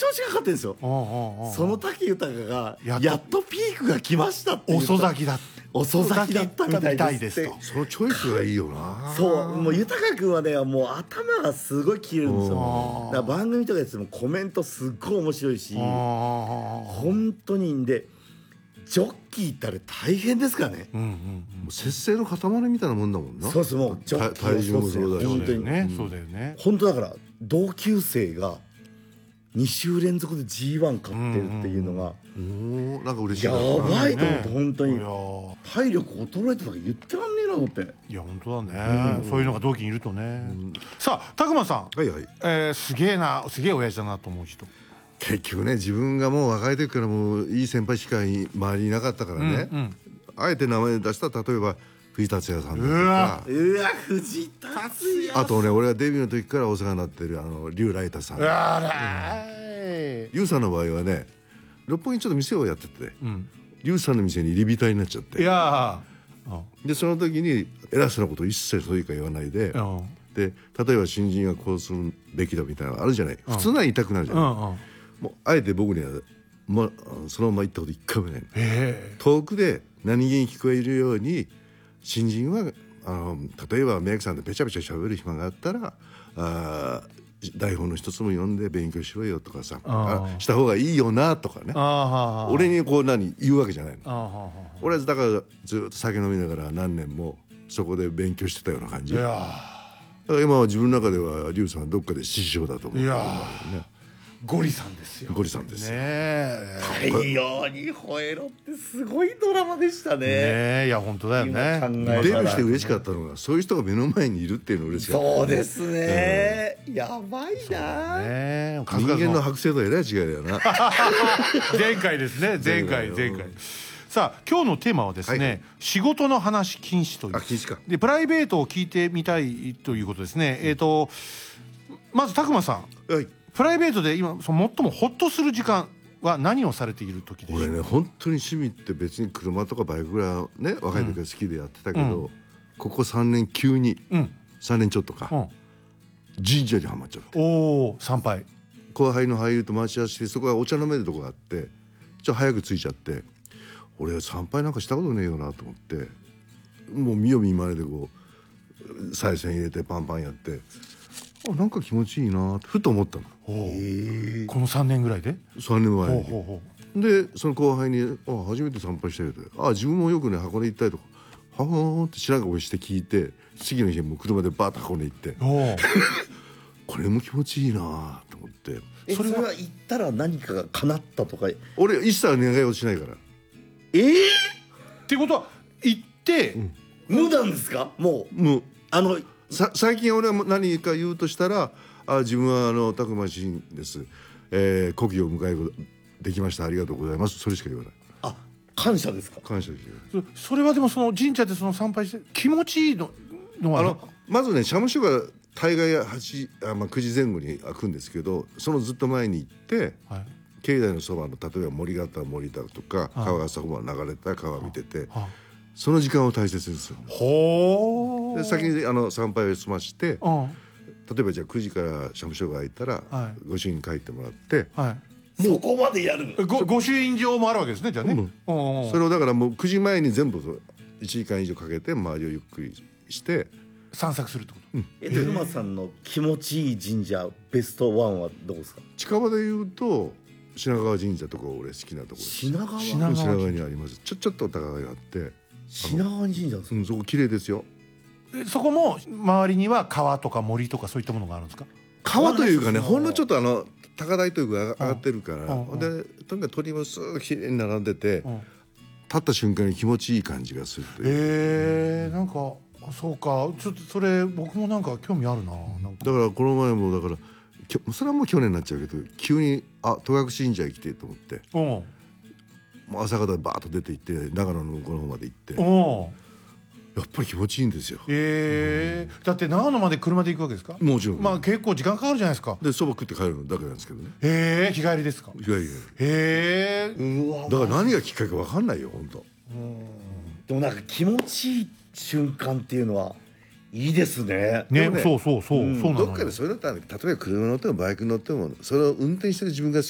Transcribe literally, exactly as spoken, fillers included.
調子がかかってるんですよ。 おうおうおうその武豊がやっとやっとピークが来ましたって言った遅咲きだ遅咲きだったみたいですってですと。 そのチョイスがいいよな。 そうもう豊君はねもう頭がすごい切れるんですよ。 あーだから番組とかやってもコメントすっごい面白いしあー本当にんでジョッキーったら大変ですからね。 うんうんもう節制の塊みたいなもんだもんな。 そうですもうジョッキーは体重もそうだし本当にそうだよね、そうだよね。 本当だから同級生がに週連続で ジーワン 勝ってるっていうのがおーなんか嬉しいやな。 ばいと思って本当にいやー体力衰えたとか言ってらんねえなと思っていや本当だね、そういうのが同期にいるとね。さあ拓磨さん、 はいはい。 えー、すげえなすげえ親父だなと思う人。 結局ね自分がもう若い時からもういい先輩しか周りにいなかったからね、 うんうんあえて名前出したら例えば藤達也さんだとうわか、 うわ藤達也あとね俺がデビューの時からお世話になってるあの竜ライタさん。 あらー竜さんの場合はね六本木にちょっと店をやっててうん竜さんの店に入り浸りになっちゃっいて、 やーでその時に偉そうなことを一切そういうか言わないで、 うんうんで例えば新人はこうするべきだみたいなのあるじゃない、普通なら言いたくなるじゃない、 うんうんもうあえて僕には、ま、そのまま言ったこと一回もない。 え遠くで何気に聞こえるように新人はあの例えばメイクさんでペチャペチャ喋る暇があったらあ台本の一つも読んで勉強しろよとかさああした方がいいよなとかね、 ー、あー俺にこう何言うわけじゃないの。 あーは俺はだからずっと酒飲みながら何年もそこで勉強してたような感じ。 ーいだかやら今は自分の中ではリュウさんはどっかで師匠だと思ってるんだよいやね。 ゴリさんですよ。 ゴリさんですよ。 ねえ太陽に吠えろってすごいドラマでしたね。 ねえいや本当だよ今ね。 考えデビューして嬉しかったのがそういう人が目の前にいるっていうの嬉しかった。 そうですね、やばいな、 ねえ人間の剥製とはえらい違いだよな。 前回ですね前回前回。さあ今日のテーマはですね、 はいはい仕事の話禁止というあ禁止か。 でプライベートを聞いてみたいということですね。えっ、とまず拓磨さんはい。 プライベートで今その最もホッとする時間は何をされている時でしょう。 俺ね本当に趣味って別に車とかバイクぐらいね若い時から好きでやってたけど、 うここさんねん急にうんさんねんちょっとか、 うん神社にはまっちゃって、 おお参拝。 後輩の俳優と待ち合わせしてそこがお茶飲めるとこがあってちょっと早く着いちゃって俺参拝なんかしたことねえよなと思ってもう見よ見まねでこう賽銭入れてパンパンやってあなんか気持ちいいなってふと思ったのおーこのさんねんぐらいで。 さんねんまえに。 ほうほうほでその後輩に「あ初めて参拝したよ」って「あ自分もよくね箱根行ったりとか」はーんって知らん顔して聞いて次の日もう車でバーッと箱根行ってうおーこれも気持ちいいなと思ってえそれそれはは言ったら何かが叶ったとか俺一切願いをしないからえー、 っていうことは行って、 無なんですかもうもうあのさ最近俺は何か言うとしたら「あ自分はあの拓磨真です、えー、古希を迎えることできましたありがとうございます」それしか言わない。 あ感謝ですか。 感謝ですよ。 そそれはでもその神社でその参拝して気持ちいいののはあのまずね社務所が大概はちあ、まあ、くじぜん後に開くんですけどそのずっと前に行ってはい境内のそばの例えば森が森だとか川がそこまで流れた川を見ててはその時間を大切にする。 ほーで先にあの参拝を済ましてうん例えばじゃあくじから社務所が開いたら、 はご朱印書いてもらってはいそこまでやるの。 ご御朱印状もあるわけですねじゃあね。 うんうんうんそれをだからもうくじまえに全部いちじかん以上かけて周りをゆっくりして散策するってこと。 えで沼さんの気持ちいい神社ベストワンはどこですか。 近場で言うと品川神社とか俺好きなところです。 品川品川品川にありますちょちょっとお高いがあって、 品川に神社ですか。 うん、そこ綺麗ですよ。 えそこも周りには川とか森とかそういったものがあるんですか。 川というかねそうほんのちょっとあの高台というか上が上がってるから、 うんうんでとにかく鳥もすぐきれいに並んでて、 うん立った瞬間に気持ちいい感じがするという。 へえなんかあそうかちょっとそれ僕もなんか興味あるななんか。 だからこの前もだからきょそれはもう去年になっちゃうけど急にあ戸隠神社へ来てと思ってうんもう朝方バーッと出て行って長野の向こうの方まで行ってうんやっぱり気持ちいいんですよ。 ええだって長野まで車で行くわけですか。 もちろん、 まあ結構時間かかるじゃないですか。 でそば食って帰るだけなんですけどね。 へえ日帰りですか。 いやいやへえうわだから何がきっかけか分かんないよ本当。 でもなんか気持ちいい瞬間っていうのはいいですね。 ねでもねそうそうそう、 うんそうなのよ。 どっかでそういうのってある例えば車乗ってもバイク乗ってもそれを運転してる自分が好